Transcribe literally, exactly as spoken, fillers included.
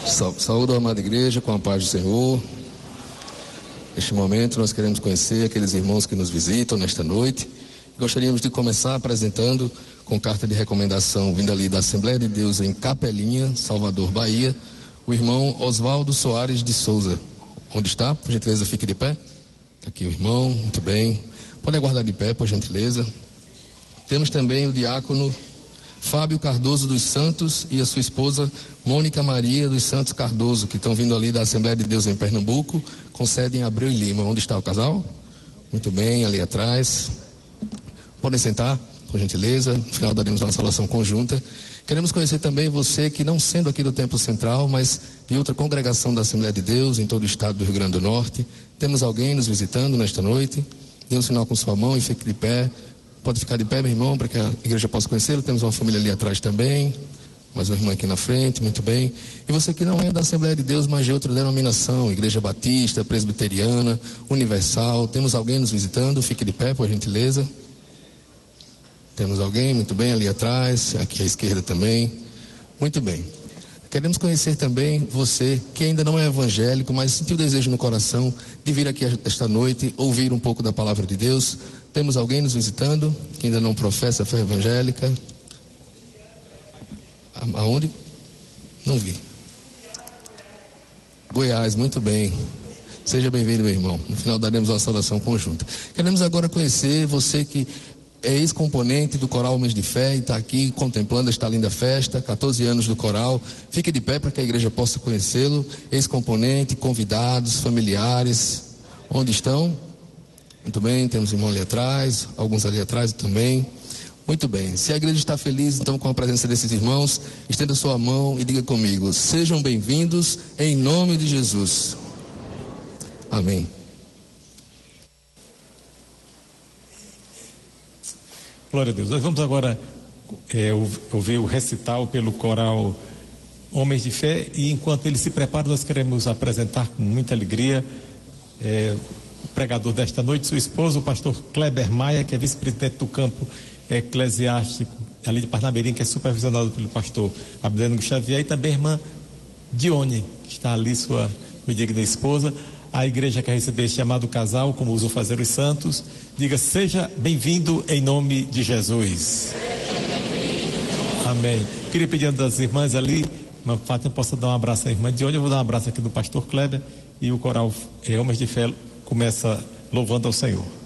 Saúde a amada igreja com a paz do Senhor. Neste momento nós queremos conhecer aqueles irmãos que nos visitam nesta noite. Gostaríamos de começar apresentando com carta de recomendação vinda ali da Assembleia de Deus em Capelinha, Salvador, Bahia, o irmão Oswaldo Soares de Souza. Onde está? Por gentileza, fique de pé. Aqui o irmão, muito bem. Pode aguardar de pé, por gentileza. Temos também o diácono Fábio Cardoso dos Santos e a sua esposa Mônica Maria dos Santos Cardoso, que estão vindo ali da Assembleia de Deus em Pernambuco, com sede em Abreu e Lima. Onde está o casal? Muito bem, ali atrás. Podem sentar, por gentileza. No final daremos uma saudação conjunta. Queremos conhecer também você que, não sendo aqui do Templo Central, mas de outra congregação da Assembleia de Deus em todo o estado do Rio Grande do Norte. Temos alguém nos visitando nesta noite. Dê um sinal com sua mão e fique de pé. Pode ficar de pé, meu irmão, para que a igreja possa conhecê-lo. Temos uma família ali atrás também. Mais uma irmã aqui na frente, muito bem. E você que não é da Assembleia de Deus, mas de outra denominação, Igreja Batista, Presbiteriana, Universal. Temos alguém nos visitando, fique de pé, por gentileza. Temos alguém, muito bem, ali atrás, aqui à esquerda também. Muito bem. Queremos conhecer também você que ainda não é evangélico, mas sentiu o desejo no coração de vir aqui esta noite, ouvir um pouco da palavra de Deus. Temos alguém nos visitando que ainda não professa a fé evangélica? Aonde? Não vi. Goiás, muito bem. Seja bem-vindo, meu irmão. No final daremos uma saudação conjunta. Queremos agora conhecer você que é ex-componente do Coral Homens de Fé e está aqui contemplando esta linda festa, quatorze anos do coral. Fique de pé para que a igreja possa conhecê-lo. Ex-componente, convidados, familiares. Onde estão? Muito bem, temos irmão ali atrás, alguns ali atrás também. Muito bem, se a igreja está feliz então com a presença desses irmãos, estenda sua mão e diga comigo: sejam bem-vindos em nome de Jesus. Amém. Glória a Deus. Nós vamos agora é, ouvir o recital pelo coral Homens de Fé, e enquanto ele se prepara, nós queremos apresentar com muita alegria é, o pregador desta noite, sua esposa, o pastor Kleber Maia, que é vice-presidente do campo eclesiástico ali de Parnamirim, que é supervisionado pelo pastor Abdelino Xavier, e também a irmã Dione, que está ali, sua digna esposa. A igreja quer receber este amado casal, como usam fazer os santos. Diga: seja bem-vindo em nome de Jesus. Amém. Queria pedir das irmãs ali, uma Fátima possa dar um abraço à irmã Dione. Eu vou dar um abraço aqui do pastor Kleber, e o coral é, Homens de Fé começa louvando ao Senhor.